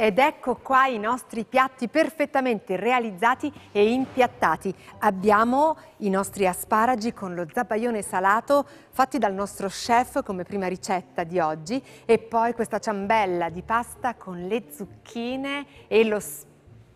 Ed ecco qua i nostri piatti perfettamente realizzati e impiattati. Abbiamo i nostri asparagi con lo zabaione salato fatti dal nostro chef come prima ricetta di oggi e poi questa ciambella di pasta con le zucchine e lo speck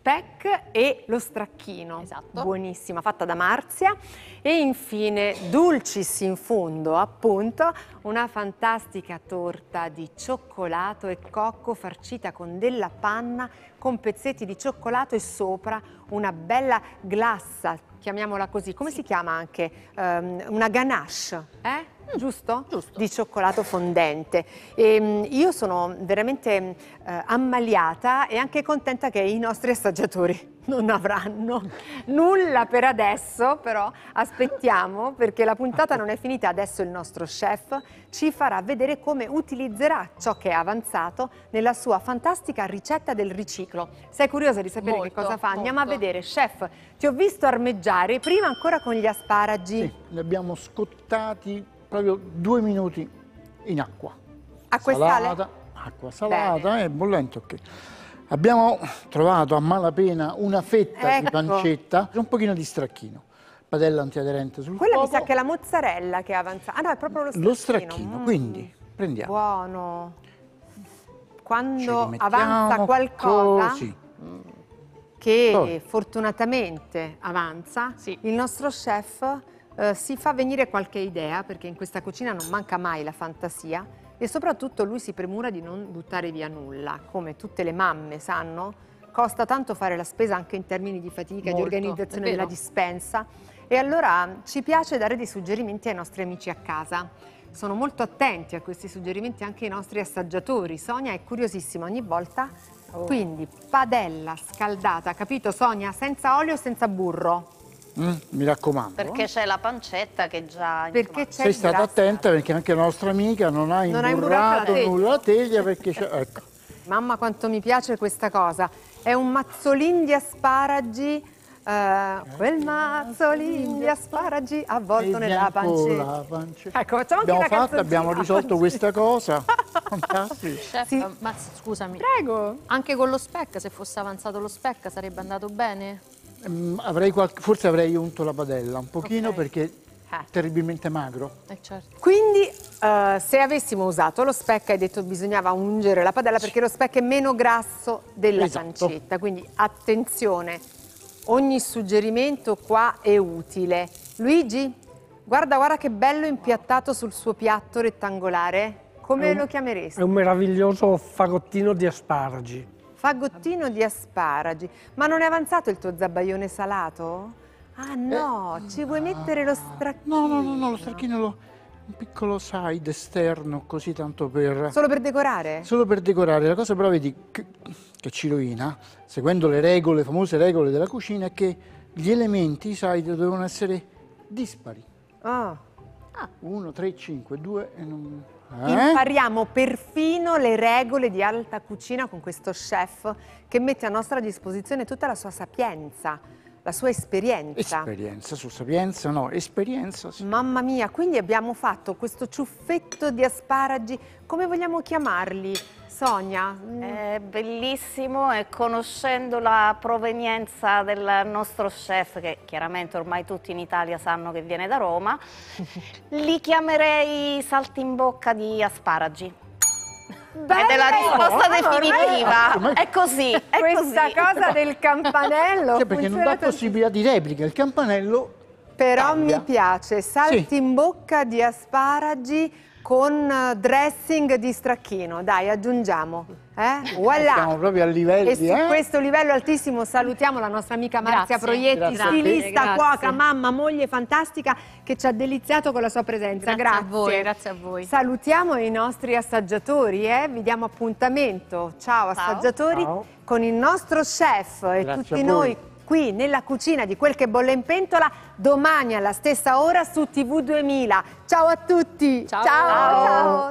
e lo stracchino. Esatto. Buonissima, fatta da Marzia. E infine, dulcis in fondo, appunto, una fantastica torta di cioccolato e cocco farcita con della panna, con pezzetti di cioccolato e sopra una bella glassa, chiamiamola così. Come si chiama anche? Una ganache, giusto? Giusto. Di cioccolato fondente. E, io sono veramente ammaliata e anche contenta che i nostri assaggiatori non avranno nulla per adesso, però aspettiamo perché la puntata non è finita. Adesso il nostro chef ci farà vedere come utilizzerà ciò che è avanzato nella sua fantastica ricetta del riciclo. Sei curiosa di sapere che cosa fa? Andiamo a vedere. Chef, ti ho visto armeggiare prima ancora con gli asparagi. Sì, li abbiamo scottati proprio 2 minuti in acqua. Acqua e sale? Acqua salata e bollente, ok. Abbiamo trovato a malapena una fetta di pancetta, un pochino di stracchino, padella antiaderente sul Quella fuoco. mi sa che è la mozzarella che è avanzata. Ah no, è proprio lo stracchino. Lo stracchino, quindi prendiamo. Buono. Quando Ci rimettiamo avanza qualcosa così. che Poi. fortunatamente avanza, Sì. il nostro chef si fa venire qualche idea, perché in questa cucina non manca mai la fantasia e soprattutto lui si premura di non buttare via nulla, come tutte le mamme sanno. Costa tanto fare la spesa anche in termini di fatica, di Molto, organizzazione è della vero. dispensa e allora ci piace dare dei suggerimenti ai nostri amici a casa. Sono molto attenti a questi suggerimenti anche i nostri assaggiatori. Sonia è curiosissima ogni volta. Quindi padella scaldata, capito Sonia? Senza olio e senza burro. Mi raccomando. Perché c'è la pancetta che già... Perché c'è Sei il stata grasso. attenta perché anche la nostra amica non ha Non ha imburrato imburrato la nulla la teglia perché c'è... Ecco. Mamma quanto mi piace questa cosa. È un mazzolin di asparagi, quel mazzolin di asparagi avvolto nella pancetta. Ecco, facciamo anche una canzoncina. Abbiamo risolto questa cosa. Fantastico. Chef, Sì. ma scusami, Prego. anche con lo speck, se fosse avanzato lo speck sarebbe andato bene? Forse avrei unto la padella un pochino Ok. perché è terribilmente magro. Certo. Quindi se avessimo usato lo speck, hai detto bisognava ungere la padella perché lo speck è meno grasso della Esatto. pancetta. Quindi attenzione, ogni suggerimento qua è utile. Luigi, guarda che bello impiattato sul suo piatto rettangolare. Come lo chiameresti? È un meraviglioso fagottino di asparagi. Fagottino di asparagi. Ma non è avanzato il tuo zabaione salato? Ah no, ci vuoi mettere lo stracchino? No, lo stracchino un piccolo side esterno così tanto per... Solo per decorare? Solo per decorare. La cosa però vedi che ci rovina, seguendo le regole, le famose regole della cucina, è che gli elementi, i side, devono essere dispari. Ah. 1, 3, 5, 2 e non... Impariamo perfino le regole di alta cucina con questo chef che mette a nostra disposizione tutta la sua sapienza, la sua esperienza. Esperienza, su sapienza no, esperienza sì. Mamma mia, quindi abbiamo fatto questo ciuffetto di asparagi, come vogliamo chiamarli, Sonia? È bellissimo e conoscendo la provenienza del nostro chef, che chiaramente ormai tutti in Italia sanno che viene da Roma, li chiamerei saltimbocca di asparagi. Ed è la risposta definitiva. È così, è Questa così. cosa del campanello Sì, perché non funziona dà possibilità di replica, il campanello Però cambia. mi piace, saltimbocca di asparagi con dressing di stracchino. Dai, aggiungiamo. Voilà. Siamo proprio a livelli, E su questo livello altissimo salutiamo la nostra amica Marzia Grazie. Proietti, Grazie a te. stilista, Grazie. cuoca, mamma, moglie fantastica, che ci ha deliziato con la sua presenza. Grazie a voi, grazie a voi. Salutiamo i nostri assaggiatori, vi diamo appuntamento. Ciao assaggiatori, Ciao. con il nostro chef e Grazie tutti a voi. noi qui nella cucina di Quel che bolle in pentola, domani alla stessa ora su TV 2000. Ciao a tutti! Ciao. Ciao.